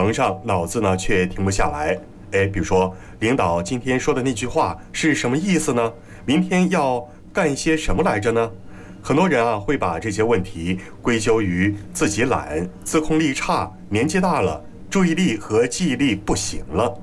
床上，脑子呢却停不下来。比如说，领导今天说的那句话是什么意思呢？明天要干些什么来着呢？很多人啊会把这些问题归咎于自己懒、自控力差、年纪大了、注意力和记忆力不行了。